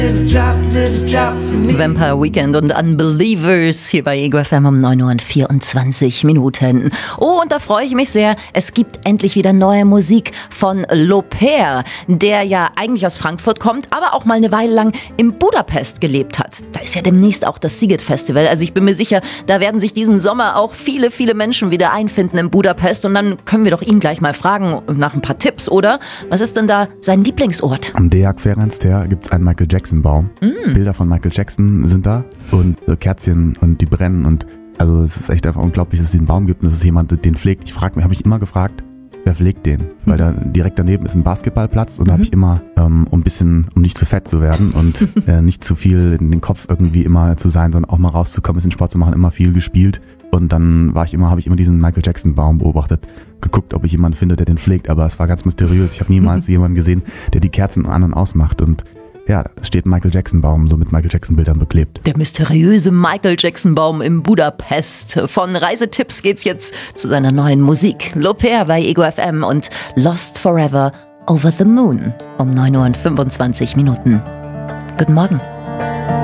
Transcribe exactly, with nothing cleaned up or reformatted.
Vampire Weekend und Unbelievers hier bei Ego F M um neun Uhr und vierundzwanzig Minuten. Oh, und da freue ich mich sehr. Es gibt endlich wieder neue Musik von Loper, der ja eigentlich aus Frankfurt kommt, aber auch mal eine Weile lang in Budapest gelebt hat. Da ist ja demnächst auch das Sziget Festival. Also ich bin mir sicher, da werden sich diesen Sommer auch viele, viele Menschen wieder einfinden in Budapest. Und dann können wir doch ihn gleich mal fragen nach ein paar Tipps, oder? Was ist denn da sein Lieblingsort? Am Deák Ferenc Tér gibt es einen Michael Jackson Baum. Mm. Bilder von Michael Jackson sind da und so Kerzchen und die brennen und also es ist echt einfach unglaublich, dass es diesen Baum gibt und dass es jemand den pflegt. Ich frage mich, habe ich immer gefragt, wer pflegt den? Mhm. Weil da direkt daneben ist ein Basketballplatz und da habe ich immer, ähm, um ein bisschen, um nicht zu fett zu werden und äh, nicht zu viel in den Kopf irgendwie immer zu sein, sondern auch mal rauszukommen, ein bisschen Sport zu machen, immer viel gespielt. Und dann war ich immer, habe ich immer diesen Michael Jackson Baum beobachtet, geguckt, ob ich jemanden finde, der den pflegt, aber es war ganz mysteriös. Ich habe niemals jemanden gesehen, der die Kerzen an und ausmacht und ja, es steht ein Michael Jackson Baum, so mit Michael Jackson Bildern beklebt. Der mysteriöse Michael Jackson Baum in Budapest. Von Reisetipps geht's jetzt zu seiner neuen Musik. Loper bei Ego F M und Lost Forever Over the Moon um neun Uhr und fünfundzwanzig Minuten. Guten Morgen.